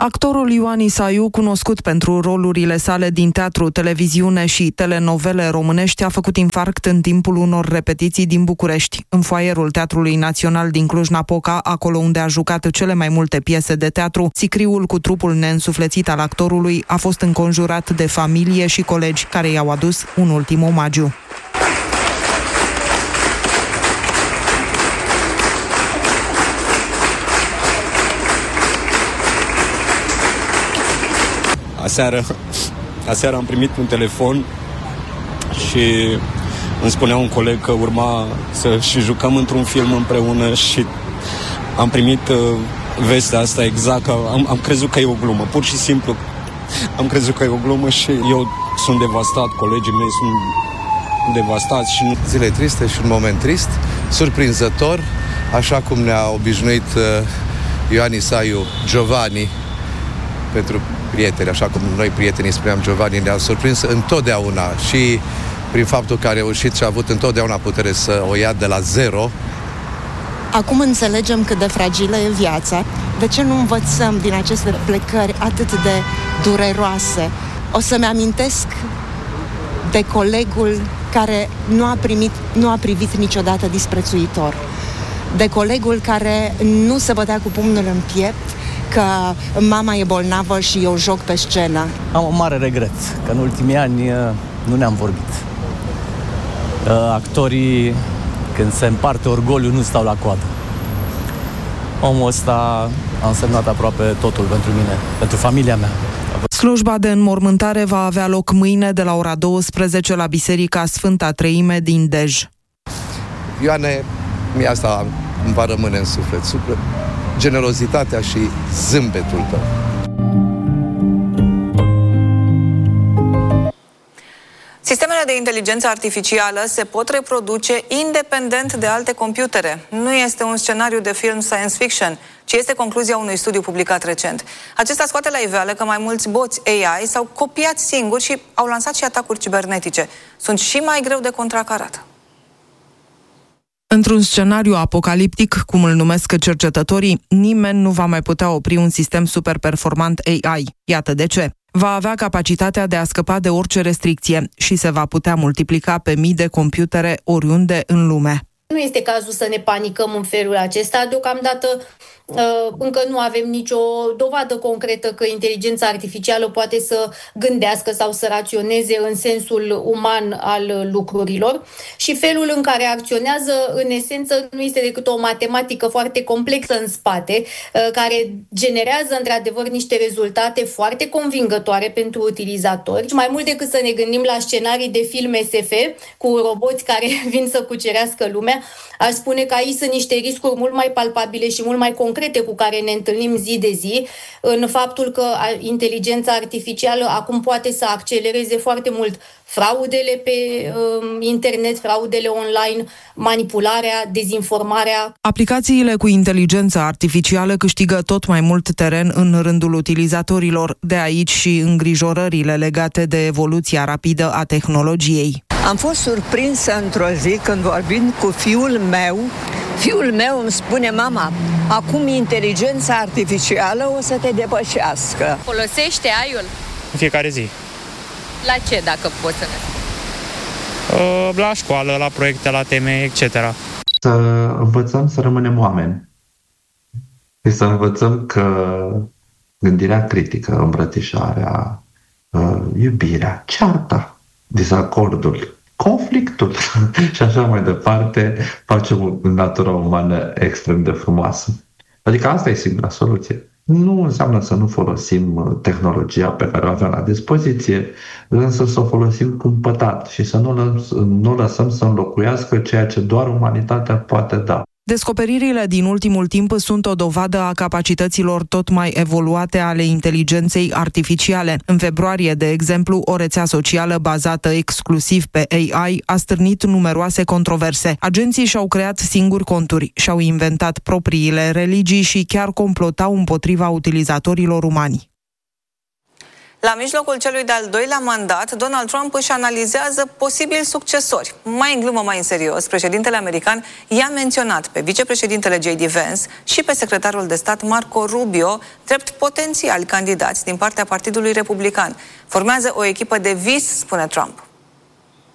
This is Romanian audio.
Actorul Ioan Isaiu, cunoscut pentru rolurile sale din teatru, televiziune și telenovele românești, a făcut infarct în timpul unor repetiții din București. În foaierul Teatrului Național din Cluj-Napoca, acolo unde a jucat cele mai multe piese de teatru, sicriul cu trupul neînsuflețit al actorului a fost înconjurat de familie și colegi care i-au adus un ultim omagiu. Aseară am primit un telefon și îmi spunea un coleg că urma să și jucăm într-un film împreună și am primit vestea asta exact, că am crezut că e o glumă, pur și simplu am crezut că e o glumă și eu sunt devastat, colegii mei sunt devastați. Și zile triste și un moment trist, surprinzător, așa cum ne-a obișnuit Ioan Isaiu, Giovanni, pentru prieteni, așa cum noi prietenii spuneam Giovanni, ne-a surprins întotdeauna și prin faptul că a reușit și a avut întotdeauna putere să o ia de la zero. Acum înțelegem cât de fragilă e viața. De ce nu învățăm din aceste plecări atât de dureroase? O să-mi amintesc de colegul care nu a privit niciodată disprețuitor, de colegul care nu se bătea cu pumnul în piept că mama e bolnavă și eu joc pe scenă. Am un mare regret, că în ultimii ani nu ne-am vorbit. Actorii, când se împarte orgoliu, nu stau la coadă. Omul ăsta a însemnat aproape totul pentru mine, pentru familia mea. Slujba de înmormântare va avea loc mâine de la ora 12 la Biserica Sfânta Treime din Dej. Ioane, mie asta îmi va rămâne în suflet. Generozitatea și zâmbetul tău. Sistemele de inteligență artificială se pot reproduce independent de alte computere. Nu este un scenariu de film science fiction, ci este concluzia unui studiu publicat recent. Acesta scoate la iveală că mai mulți boți AI s-au copiat singuri și au lansat și atacuri cibernetice. Sunt și mai greu de contracarat. Într-un scenariu apocaliptic, cum îl numesc cercetătorii, nimeni nu va mai putea opri un sistem super performant AI. Iată de ce. Va avea capacitatea de a scăpa de orice restricție și se va putea multiplica pe mii de computere oriunde în lume. Nu este cazul să ne panicăm în felul acesta. Deocamdată încă nu avem nicio dovadă concretă că inteligența artificială poate să gândească sau să raționeze în sensul uman al lucrurilor și felul în care acționează, în esență, nu este decât o matematică foarte complexă în spate, care generează într-adevăr niște rezultate foarte convingătoare pentru utilizatori. Și mai mult decât să ne gândim la scenarii de film SF cu roboți care vin să cucerească lumea, aș spune că aici sunt niște riscuri mult mai palpabile și mult mai concrete cu care ne întâlnim zi de zi, în faptul că inteligența artificială acum poate să accelereze foarte mult fraudele pe internet, fraudele online, manipularea, dezinformarea. Aplicațiile cu inteligență artificială câștigă tot mai mult teren în rândul utilizatorilor, de aici și îngrijorările legate de evoluția rapidă a tehnologiei. Am fost surprinsă într-o zi când vorbind cu fiul meu îmi spune: mama, acum inteligența artificială o să te depășească. Folosește AI-ul? În fiecare zi. La ce, dacă poți să ne la școală, la proiecte, la teme, etc. Să învățăm să rămânem oameni. Și să învățăm că gândirea critică, îmbrățișarea, iubirea, cearta, dezacordul, conflictul și așa mai departe facem natura umană extrem de frumoasă. Adică asta e singura soluție. Nu înseamnă să nu folosim tehnologia pe care o avem la dispoziție, însă să o folosim cumpătat și să nu lăsăm să înlocuiască ceea ce doar umanitatea poate da. Descoperirile din ultimul timp sunt o dovadă a capacităților tot mai evoluate ale inteligenței artificiale. În februarie, de exemplu, o rețea socială bazată exclusiv pe AI a stârnit numeroase controverse. Agenții și-au creat singuri conturi, și-au inventat propriile religii și chiar complotau împotriva utilizatorilor umani. La mijlocul celui de-al doilea mandat, Donald Trump își analizează posibili succesori. Mai în glumă, mai în serios, președintele american i-a menționat pe vicepreședintele J.D. Vance și pe secretarul de stat Marco Rubio drept potențiali candidați din partea Partidului Republican. Formează o echipă de vis, spune Trump.